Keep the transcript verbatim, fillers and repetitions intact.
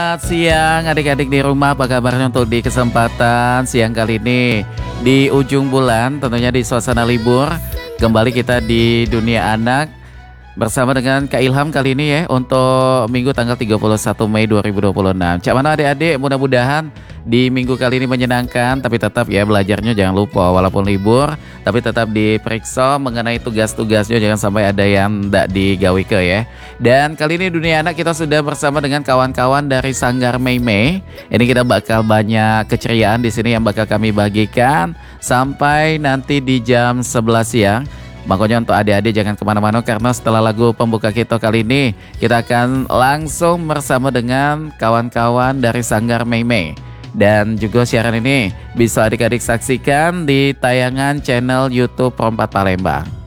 Selamat siang adik-adik di rumah, apa kabarnya untuk di kesempatan siang kali ini? Di ujung bulan, tentunya di suasana libur, kembali kita di dunia anak bersama dengan Kak Ilham kali ini ya, untuk minggu tanggal tiga puluh satu Mei dua ribu dua puluh enam. Cak mana adik-adik, mudah-mudahan di minggu kali ini menyenangkan, tapi tetap ya belajarnya jangan lupa walaupun libur, tapi tetap diperiksa mengenai tugas-tugasnya, jangan sampai ada yang tidak digawe ke ya. Dan kali ini dunia anak kita sudah bersama dengan kawan-kawan dari Sanggar Mei-Mei. Ini kita bakal banyak keceriaan di sini yang bakal kami bagikan sampai nanti di jam sebelas siang. Makanya untuk adik-adik jangan kemana-mana, karena setelah lagu pembuka kita kali ini kita akan langsung bersama dengan kawan-kawan dari Sanggar Mei-Mei. Dan juga siaran ini bisa adik-adik saksikan di tayangan channel YouTube Pro empat Palembang.